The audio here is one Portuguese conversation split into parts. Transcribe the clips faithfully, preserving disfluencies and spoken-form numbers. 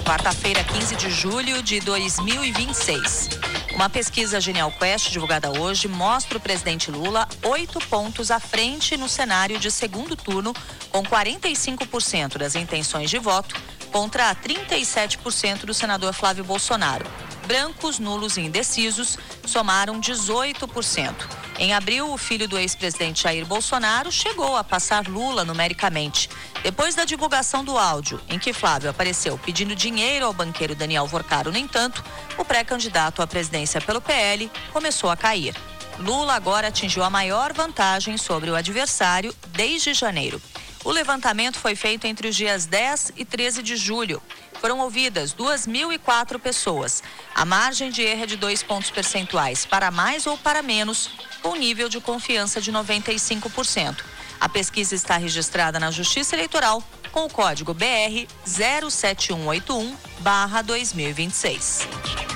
quarta-feira, quinze de julho de dois mil e vinte e seis. Uma pesquisa Genial Quest, divulgada hoje, mostra o presidente Lula oito pontos à frente no cenário de segundo turno, com quarenta e cinco por cento das intenções de voto contra trinta e sete por cento do senador Flávio Bolsonaro. Brancos, nulos e indecisos somaram dezoito por cento. Em abril, o filho do ex-presidente Jair Bolsonaro chegou a passar Lula numericamente. Depois da divulgação do áudio, em que Flávio apareceu pedindo dinheiro ao banqueiro Daniel Vorcaro, no entanto, o pré-candidato à presidência pelo P L começou a cair. Lula agora atingiu a maior vantagem sobre o adversário desde janeiro. O levantamento foi feito entre os dias dez e treze de julho. Foram ouvidas duas mil e quatro pessoas. A margem de erro é de dois pontos percentuais para mais ou para menos, com nível de confiança de noventa e cinco por cento. A pesquisa está registrada na Justiça Eleitoral com o código B R zero sete um oito um barra dois mil e vinte e seis.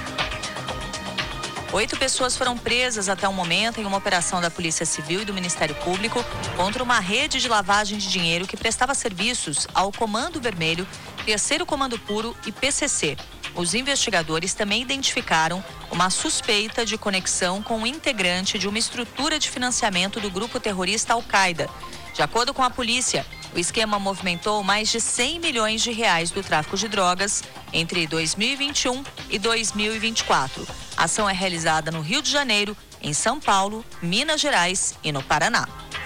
Oito pessoas foram presas até o momento em uma operação da Polícia Civil e do Ministério Público contra uma rede de lavagem de dinheiro que prestava serviços ao Comando Vermelho, Terceiro Comando Puro e P C C. Os investigadores também identificaram uma suspeita de conexão com um integrante de uma estrutura de financiamento do grupo terrorista Al-Qaeda. De acordo com a polícia, o esquema movimentou mais de cem milhões de reais do tráfico de drogas entre dois mil e vinte e um e dois mil e vinte e quatro. A ação é realizada no Rio de Janeiro, em São Paulo, Minas Gerais e no Paraná.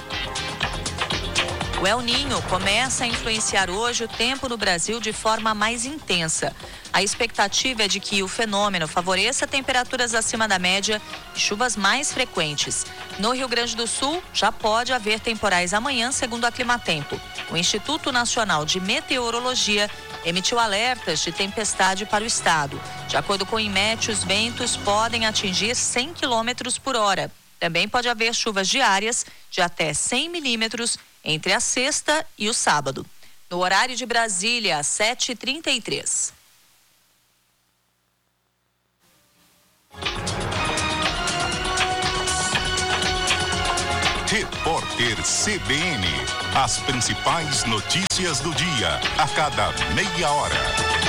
O El Niño começa a influenciar hoje o tempo no Brasil de forma mais intensa. A expectativa é de que o fenômeno favoreça temperaturas acima da média e chuvas mais frequentes. No Rio Grande do Sul, já pode haver temporais amanhã, segundo a Climatempo. O Instituto Nacional de Meteorologia emitiu alertas de tempestade para o estado. De acordo com o INMET, os ventos podem atingir cem quilômetros por hora. Também pode haver chuvas diárias de até cem milímetros entre a sexta e o sábado. No horário de Brasília, às sete e trinta e três. Repórter C B N. As principais notícias do dia, a cada meia hora.